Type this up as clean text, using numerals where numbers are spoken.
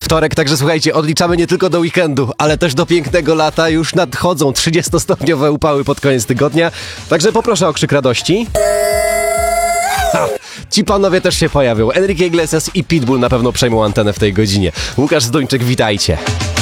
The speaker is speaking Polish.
wtorek, także słuchajcie, odliczamy nie tylko do weekendu, ale też do pięknego lata. Już nadchodzą 30-stopniowe upały pod koniec tygodnia, także poproszę o krzyk radości. Ci panowie też się pojawią. Enrique Iglesias i Pitbull na pewno przejmą antenę w tej godzinie. Łukasz Zdończyk, witajcie.